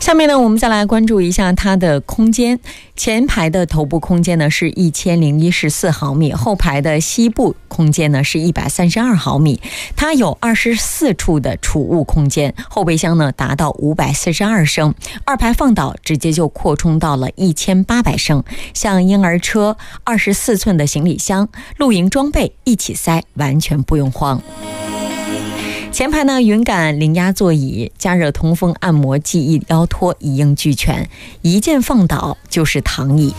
下面呢，我们再来关注一下它的空间。前排的头部空间呢是1014毫米，后排的膝部空间呢是132毫米。它有24处的储物空间，后备箱呢达到542升，二排放倒直接就扩充到了1800升。像婴儿车、24寸的行李箱、露营装备一起塞，完全不用慌。前排呢，云感零压座椅、加热通风、按摩、记忆腰托一应俱全，一键放倒就是躺椅。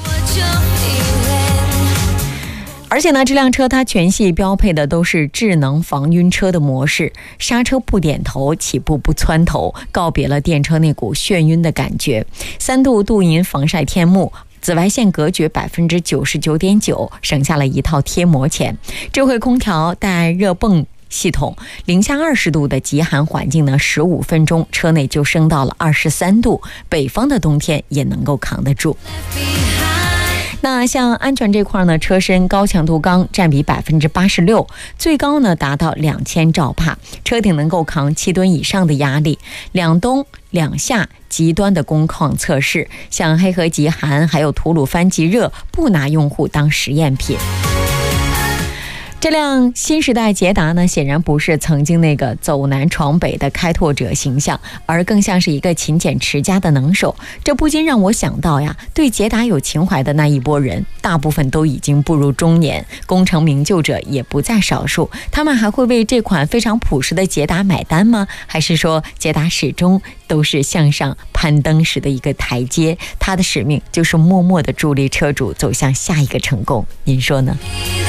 而且呢，这辆车它全系标配的都是智能防晕车的模式，刹车不点头，起步不窜头，告别了电车那股眩晕的感觉。3度镀银防晒天幕，紫外线隔绝99.9%，省下了一套贴膜钱。智慧空调带热泵系统，零下20度的极寒环境呢，15分钟车内就升到了23度，北方的冬天也能够扛得住。那像安全这块呢，车身高强度钢占比86%，最高呢达到2000兆帕，车顶能够扛7吨以上的压力。两冬两夏极端的工况测试，像黑河极寒还有吐鲁番极热，不拿用户当实验品。这辆新时代捷达呢，显然不是曾经那个走南闯北的开拓者形象，而更像是一个勤俭持家的能手。这不禁让我想到呀，对捷达有情怀的那一波人，大部分都已经步入中年，功成名就者也不在少数。他们还会为这款非常朴实的捷达买单吗？还是说捷达始终都是向上攀登时的一个台阶，它的使命就是默默地助力车主走向下一个成功？您说呢？